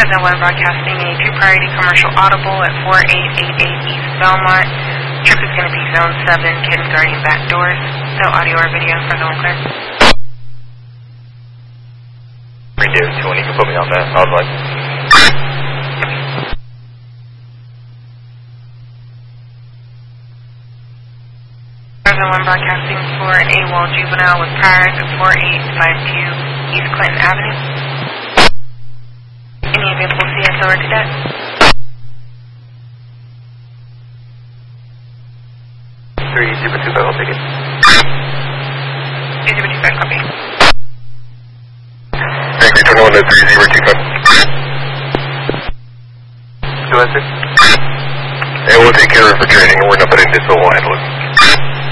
President 1 broadcasting a 2 priority commercial audible at 4888 East Belmont. Trip is going to be Zone 7, kindergarten back doors. No audio or video. President 1 clear. David 2, you can put me on that. I'll like. President 1 broadcasting for AWOL juvenile with priors at 4852 East Clinton Avenue. Any available CSO or cadet? I'll take it. 3025, copy. Thank you, 21 to 3025. Go ahead, sir. And we'll take care of it for training, and we're not putting this, so we'll handle it.